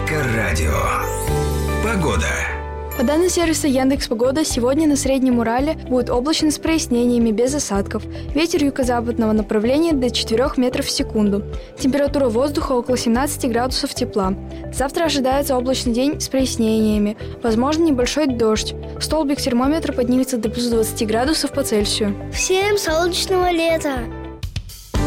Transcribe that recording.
Эльдоррадио. Погода. По данным сервиса Яндекс.Погода, сегодня на Среднем Урале будет облачно с прояснениями, без осадков. Ветер юго-западного направления до 4 метров в секунду. Температура воздуха около 17 градусов тепла. Завтра ожидается облачный день с прояснениями. Возможно, небольшой дождь. Столбик термометра поднимется до плюс 20 градусов по Цельсию. Всем солнечного лета!